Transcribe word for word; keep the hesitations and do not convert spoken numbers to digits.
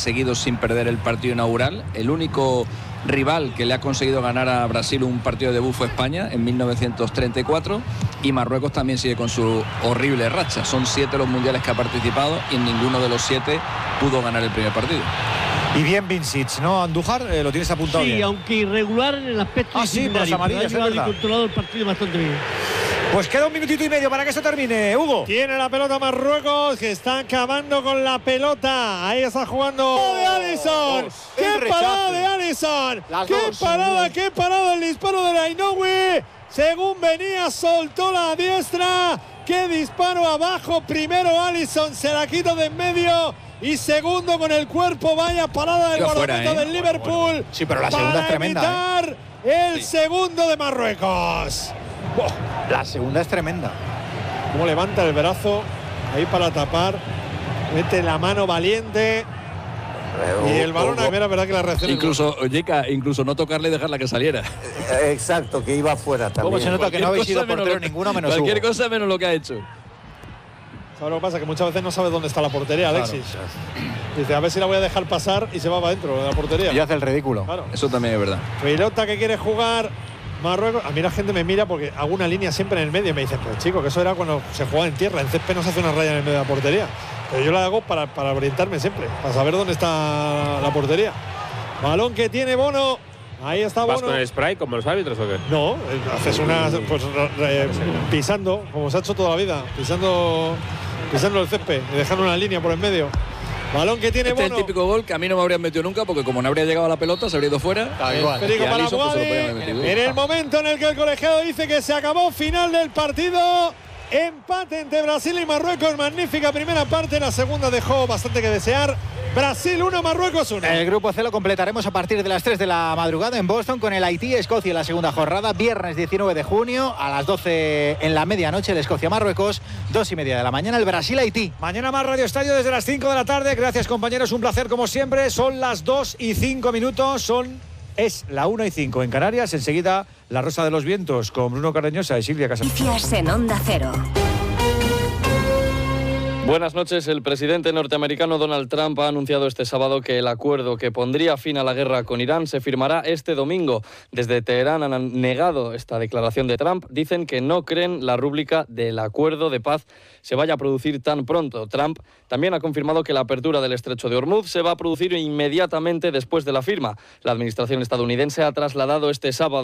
seguidos sin perder el partido inaugural. El único rival que le ha conseguido ganar a Brasil un partido de debut fue España en mil novecientos treinta y cuatro, y Marruecos también sigue con su horrible racha. Son siete los mundiales que ha participado y en ninguno de los siete pudo ganar el primer partido. Y bien Vincic, ¿no, Andújar? Eh, lo tienes apuntado sí, bien. Sí, aunque irregular en el aspecto ah, sí, pero ha llevado y controlado el partido bastante bien. Pues queda un minutito y medio para que esto termine, Hugo. Tiene la pelota Marruecos, que está acabando con la pelota. Ahí está jugando de Alisson. ¡Qué parada de Alisson! ¡Qué parada, qué parada! El disparo de Ainoue. Según venía, soltó la diestra. ¡Qué disparo abajo! Primero Alisson se la quita de en medio. Y segundo con el cuerpo, vaya parada del guardameta ¿eh? del Liverpool. Sí, pero la segunda es tremenda. ¿eh? El sí. segundo de Marruecos. Oh, la segunda es tremenda. Cómo levanta el brazo ahí para tapar. Mete la mano valiente. Y el balón, a ver, verdad que la reacción. Incluso, Yeka, incluso no tocarle y dejarla que saliera. Exacto, que iba afuera también. ¿Cómo se nota que no habéis sido portero ninguno menos Hugo? Cualquier cosa menos lo que ha hecho. ¿Sabes lo que pasa? Que muchas veces no sabes dónde está la portería, Alexis. Claro. Dice, a ver si la voy a dejar pasar y se va para adentro de la portería. Y hace el ridículo. Claro. Eso también es verdad. Pelota que quiere jugar Marruecos. A mí la gente me mira porque hago una línea siempre en el medio y me dicen, pues chico, que eso era cuando se jugaba en tierra. En césped no se hace una raya en el medio de la portería. Pero yo la hago para, para orientarme siempre, para saber dónde está la portería. Balón que tiene Bono. Ahí está Bono. ¿Vas con el spray como los árbitros o qué? No, haces una pues, eh, pisando, como se ha hecho toda la vida, pisando, pisando el césped y dejando una línea por en medio. Balón que tiene este Bono. Es el típico gol que a mí no me habrían metido nunca, porque como no habría llegado a la pelota, se habría ido fuera. Ah, igual. El para Alisson, pues, en el momento en el que el colegiado dice que se acabó, final del partido. Empate entre Brasil y Marruecos. Magnífica primera parte. La segunda dejó bastante que desear. Brasil uno, Marruecos uno. El grupo C lo completaremos a partir de las tres de la madrugada en Boston con el Haití-Escocia en la segunda jornada. Viernes diecinueve de junio a las doce en la medianoche el Escocia-Marruecos. Dos y media de la mañana el Brasil-Haití. Mañana más Radio Estadio desde las cinco de la tarde. Gracias, compañeros. Un placer como siempre. Son las dos y cinco minutos. Son... Es la una y cinco en Canarias. Enseguida La Rosa de los Vientos con Bruno Cardeñosa y Silvia Casanova. Noticias en Onda Cero. Buenas noches. El presidente norteamericano Donald Trump ha anunciado este sábado que el acuerdo que pondría fin a la guerra con Irán se firmará este domingo. Desde Teherán han negado esta declaración de Trump. Dicen que no creen la rúbrica del acuerdo de paz se vaya a producir tan pronto. Trump también ha confirmado que la apertura del estrecho de Hormuz se va a producir inmediatamente después de la firma. La administración estadounidense ha trasladado este sábado